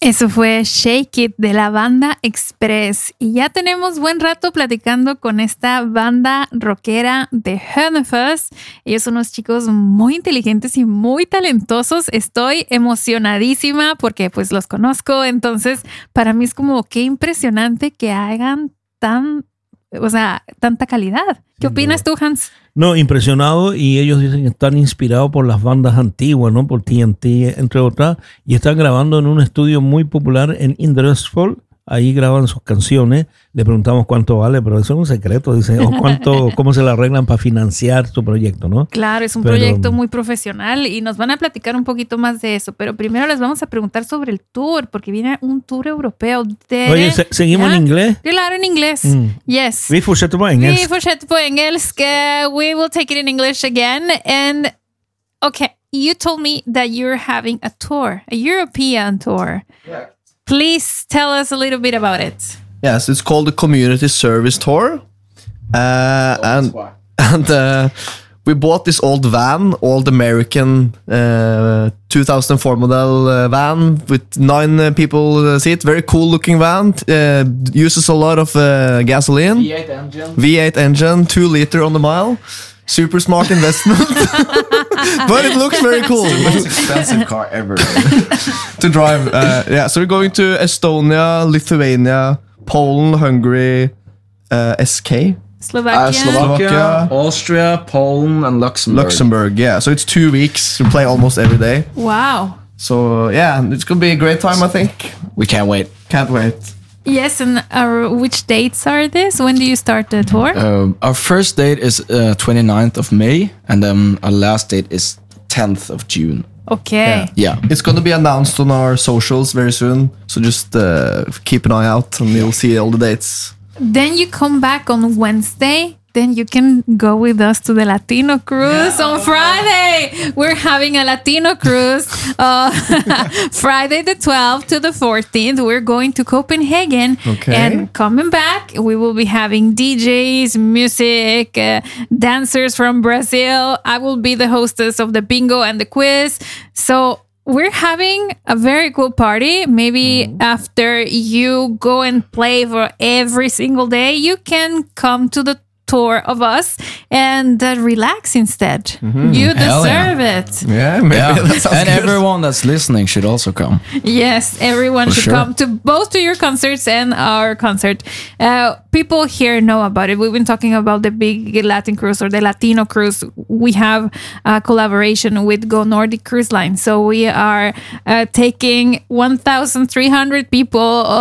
Eso fue Shake It de la banda Express. Y ya tenemos buen rato platicando con esta banda rockera de Hönefoss. Ellos son unos chicos muy inteligentes y muy talentosos. Estoy emocionadísima porque pues los conozco. Entonces, para mí es como qué impresionante que hagan tanta calidad. ¿Qué opinas tú, Hans? No, impresionado, y ellos dicen que están inspirados por las bandas antiguas, ¿no? Por TNT, entre otras, y están grabando en un estudio muy popular en Inderesfjord. Ahí graban sus canciones. Le preguntamos cuánto vale, pero eso es un secreto, dice, o cómo se la arreglan para financiar su proyecto, ¿no? Claro, es un proyecto muy profesional y nos van a platicar un poquito más de eso, pero primero les vamos a preguntar sobre el tour, porque viene un tour europeo. Oye, ¿seguimos en inglés? Claro, en inglés. Yes. Vi fortsätter på engelska. Vi fortsätter på engelska. We will take it in English again. And okay, you told me that you're having a tour, a European tour. Yeah. Please tell us a little bit about it. Yes, it's called the Community Service Tour. And we bought this old van, old American 2004 model van with 9 people seat. Very cool looking van. Uses a lot of gasoline. V8 engine, 2 liter on the mile. Super smart investment. But it looks very cool. It's the most expensive car ever to drive. So we're going to Estonia, Lithuania, Poland, Hungary, SK. Slovakia. Austria, Poland, and Luxembourg. Yeah. So it's 2 weeks. We play almost every day. Wow. So yeah, it's gonna be a great time, I think. We can't wait. Can't wait. Yes, and which dates are this? When do you start the tour? Our first date is 29th of May, and then our last date is 10th of June. Okay. Yeah. It's going to be announced on our socials very soon, so just keep an eye out and you'll see all the dates. Then you come back on Wednesday. Then you can go with us to the Latino cruise on Friday. We're having a Latino cruise Friday the 12th to the 14th. We're going to Copenhagen. Okay. And coming back, we will be having DJs, music, dancers from Brazil. I will be the hostess of the bingo and the quiz. So we're having a very cool party. Maybe after you go and play for every single day, you can come to the tour of us and relax instead. You deserve it. Yeah, maybe that sounds And good. everyone that's listening should also come. Yes, everyone should come to both to your concerts and our concert. People here know about it. We've been talking about the big Latin cruise or the Latino cruise. We have a collaboration with Go Nordic Cruise Line. So we are taking 1,300 people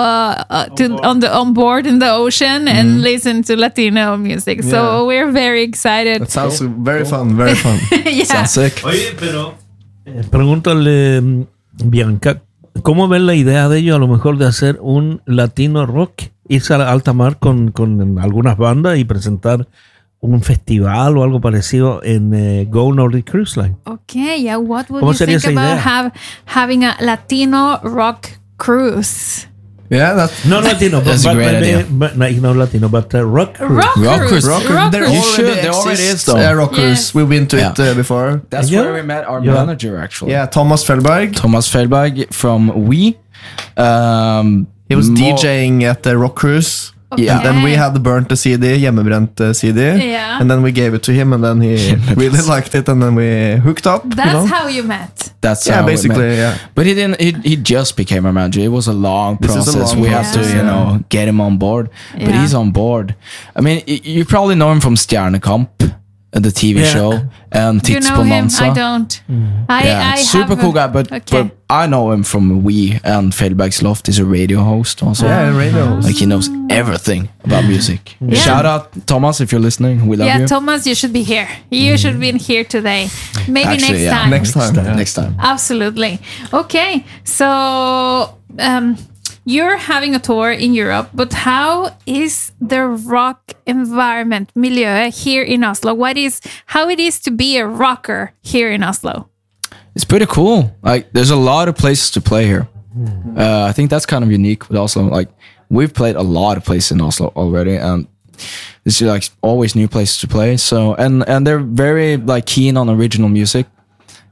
on board in the ocean and listen to Latino music. So we're very excited. That sounds very fun, very fun. Yeah. Sounds sick. Oye, pero pregúntale, Bianca, ¿cómo ven la idea de ellos a lo mejor de hacer un latino rock? Irse a alta mar con algunas bandas y presentar un festival o algo parecido en Go Nordic Cruise Line. Okay, yeah. What would ¿Cómo you sería think esa about idea? having a Latino rock cruise? Yeah, that's No Latino, That's a great idea. no Latino, but rock cruise. Rock cruise. There You already should. There already exists, is, though. rockers. Yes. We've been to it Yeah. before. That's Yeah. where we met our Yeah. manager, actually. Yeah, Thomas Fellberg. Thomas Fellberg from We. He was DJing at the Rock Cruise. Yeah. And then we had burnt the CD, hjemmebrent CD. Yeah. And then we gave it to him, and then he really liked it, and then we hooked up. That's how you met. That's Yeah, how we basically, met. yeah. But he didn't. He just became our manager. It was a long This is a process. long We have process, to, yeah. get him on board. But Yeah. he's on board. I mean, you probably know him from Stjernekamp, the TV Yeah. show, and Do you Tits know him? Bonanza. I don't. Yeah, I super have cool guy. But I know him from We, and Fellberg's Loft is a radio host also. Yeah, radio. Like he knows everything about music. Yeah. Shout out Thomas if you're listening. We love Yeah, you. Thomas, you should be here. You should be here today. Maybe Actually, next yeah. time. Next time. Yeah. Next time. Absolutely. Okay, so you're having a tour in Europe, but how is the rock environment, milieu here in Oslo? How it is to be a rocker here in Oslo? It's pretty cool. Like, there's a lot of places to play here. I think that's kind of unique with Oslo. Like, we've played a lot of places in Oslo already, and there's like always new places to play. So, and they're very like keen on original music.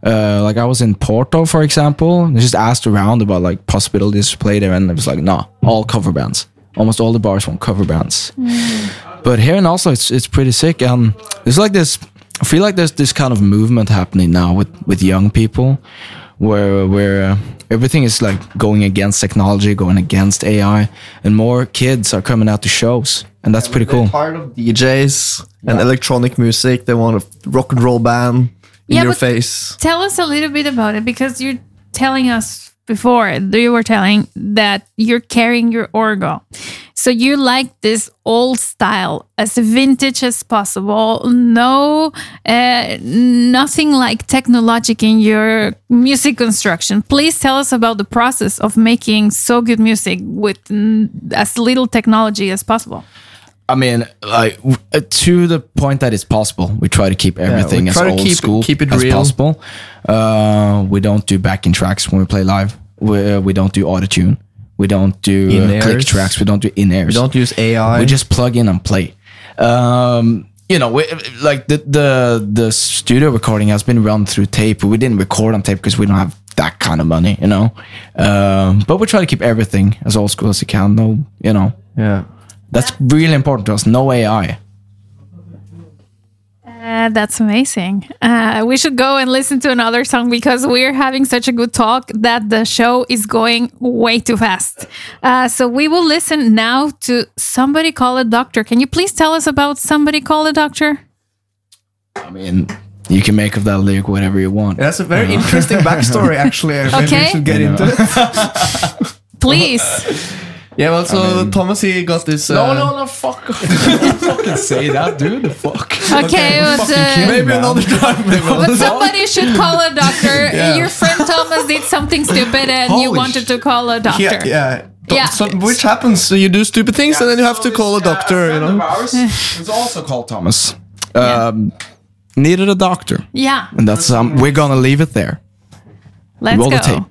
Like I was in Porto, for example, and just asked around about like possibilities to play there, and it was like, no, all cover bands. Almost all the bars want cover bands. But here in Oslo, it's pretty sick. And there's like this. I feel like there's this kind of movement happening now with young people, where everything is like going against technology, going against AI, and more kids are coming out to shows, and that's pretty cool. They're tired of DJs and electronic music. They want a rock and roll band in your face. Tell us a little bit about it, because you're telling us before, you were telling that you're carrying your orgo. So you like this old style, as vintage as possible. No, nothing like technologic in your music construction. Please tell us about the process of making so good music with as little technology as possible. I mean, like to the point that it's possible, we try to keep everything as old school keep it as real. possible. We don't do backing tracks when we play live. We don't do autotune. We don't do click tracks. We don't do in-airs. We don't use AI. We just plug in and play. You know, like the studio recording has been run through tape. We didn't record on tape because we don't have that kind of money, you know. But we try to keep everything as old school as we can. No, you know. Yeah. That's really important to us. No AI. That's amazing. We should go and listen to another song, because we're having such a good talk that the show is going way too fast. So we will listen now to Somebody Call a Doctor. Can you please tell us about Somebody Call a Doctor? I mean, you can make of that lyric whatever you want. That's a very interesting backstory, actually. Maybe we should get into it. Please. Yeah, well, so Thomas, he got this... No, fuck. Don't fucking say that, dude. Fuck. Okay, but, maybe another time. but somebody should call a doctor. Your friend Thomas did something stupid and you wanted to call a doctor. Yeah. So, which happens, so you do stupid things and then you have to call a doctor, you know? It's also called Thomas. Needed a doctor. Yeah. And that's we're gonna leave it there. Let's Roll go. the tape.